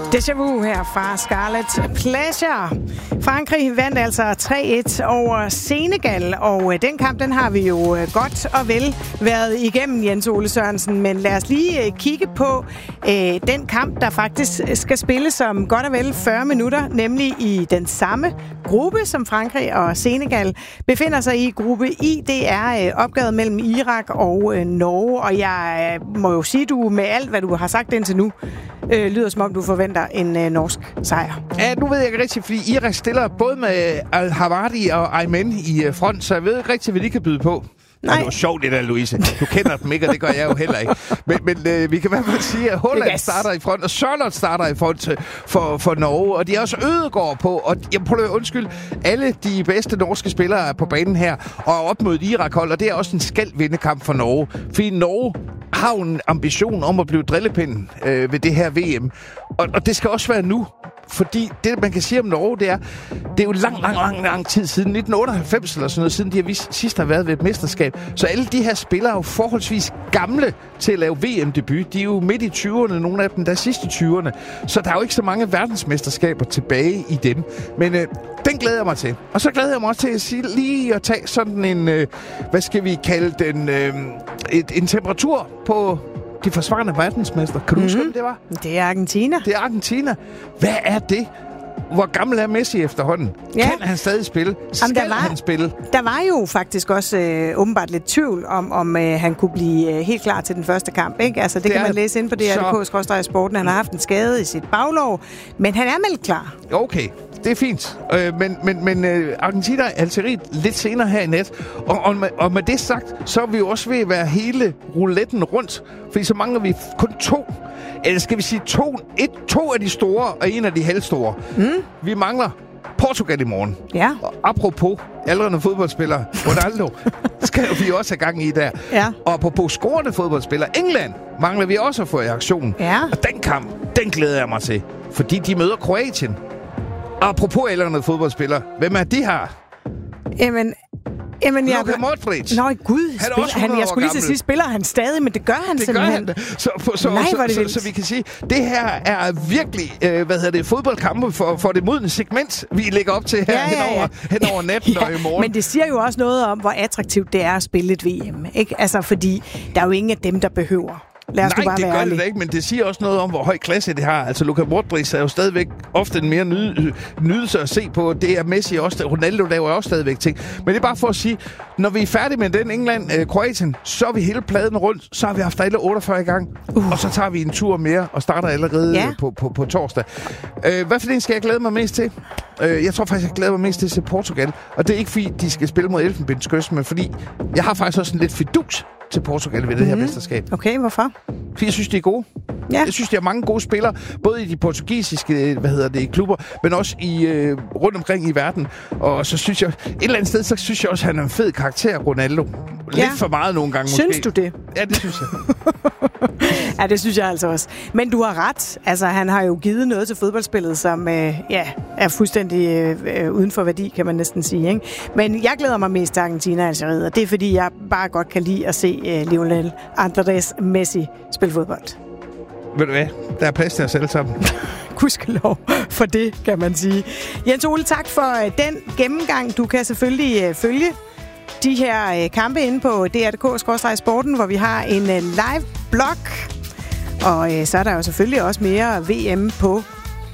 Déjà vu her fra Scarlet Pleasure. Frankrig vandt altså 3-1 over Senegal, og den kamp, den har vi jo godt og vel været igennem, Jens Ole Sørensen. Men lad os lige kigge på den kamp, der faktisk skal spilles om godt og vel 40 minutter, nemlig i den samme gruppe, som Frankrig og Senegal befinder sig i. Gruppe I, det er opgavet mellem Irak og Norge, og jeg må jo sige, du med alt, hvad du har sagt indtil nu, lyder som om du forventer en norsk sejr. Ja, nu ved jeg ikke rigtigt, fordi Irak stiller både med Al-Hawadi og Aymen i front, så jeg ved ikke rigtigt, hvad de kan byde på. Nej. Det var sjovt det der, Louise. Du kender dem ikke, og det gør jeg jo heller ikke. Men vi kan i hvert fald sige, at Holland starter i front, og Sørloth starter i front for Norge. Og de er også Ødegaard på. Og jeg prøver at undskylde, alle de bedste norske spillere er på banen her, og er op mod et Irak-hold, og det er også en skal-vindekamp for Norge. Fordi Norge har en ambition om at blive drillepinden ved det her VM. Og det skal også være nu. Fordi det, man kan sige om Norge, det er jo lang tid siden, 1998 eller sådan noget, siden de sidst har været ved et mesterskab. Så alle de her spillere er jo forholdsvis gamle til at lave VM-debut. De er jo midt i 20'erne, nogle af dem der sidst i 20'erne. Så der er jo ikke så mange verdensmesterskaber tilbage i dem. Men den glæder jeg mig til. Og så glæder jeg mig også til at tage sådan en, hvad skal vi kalde den, en temperatur på de forsvarende verdensmester. Kan du huske, hvem det var? Det er Argentina. Det er Argentina. Hvad er det? Hvor gammel er Messi efterhånden? Ja. Kan han stadig spille? Skal han spille? Der var jo faktisk også åbenbart lidt tvivl om han kunne blive helt klar til den første kamp. Ikke? Altså, det kan man læse ind på DR.dk/sporten. Han har haft en skade i sit baglov, men han er meldt klar. Okay. Det er fint. Men Argentina og Algeriet lidt senere her i nat. Og med det sagt, så er vi jo også ved at være hele rouletten rundt. Fordi så mangler vi kun to. Eller skal vi sige to af de store og en af de halvstore. Vi mangler Portugal i morgen. Ja. Og apropos aldrende fodboldspillere, Ronaldo, skal vi også have gang i der. Ja. Og apropos scorende fodboldspillere, England mangler vi også at få i aktionen. Ja. Og den kamp, den glæder jeg mig til. Fordi de møder Kroatien. Og apropos aldrende fodboldspillere, hvem er de her? Jamen, Luka Modric. Nå, gud. Jeg skulle lige til at sige, spiller han stadig, men det gør han simpelthen. Det gør han. Så vi kan sige, det her er virkelig, fodboldkampe for det modne segment, vi lægger op til her hen over natten og i morgen. Men det siger jo også noget om, hvor attraktivt det er at spille et VM, ikke? Altså, fordi der er jo ingen af dem, der behøver. Nej, det gør det da ikke, men det siger også noget om, hvor høj klasse det har. Altså, Luka Modric er jo stadigvæk ofte en mere nydelse at se på. Det er Messi også. Ronaldo laver også stadigvæk ting. Men det er bare for at sige, når vi er færdige med den England-Kroatien, så er vi hele pladen rundt. Så har vi haft alle 48 i gang. Og så tager vi en tur mere og starter allerede på torsdag. Hvad for den skal jeg glæde mig mest til? Jeg tror faktisk, jeg glæder mig mest til at se Portugal. Og det er ikke, fordi de skal spille mod Elfenbenskysten, men fordi jeg har faktisk også en lidt fidus til Portugal ved det her mesterskab. Okay, hvorfor? Fordi jeg synes, de er gode. Ja. Jeg synes, de har mange gode spillere, både i de portugisiske klubber, men også rundt omkring i verden. Og så synes jeg, et eller andet sted, så synes jeg også, at han er en fed karakter, Ronaldo. Lidt for meget nogle gange måske. Synes du det? Ja, det synes jeg. Ja, det synes jeg altså også. Men du har ret. Altså, han har jo givet noget til fodboldspillet, som er fuldstændig uden for værdi, kan man næsten sige. Ikke? Men jeg glæder mig mest til Argentina og Algeriet, og det er, fordi jeg bare godt kan lide at se Lionel Andrés Messi spille fodbold. Ved du hvad? Der er plads til os alle sammen. Gudskelov for det, kan man sige. Jens Ole, tak for den gennemgang. Du kan selvfølgelig følge de her kampe inde på DR.dk/sporten, hvor vi har en live blog. Og så er der jo selvfølgelig også mere VM på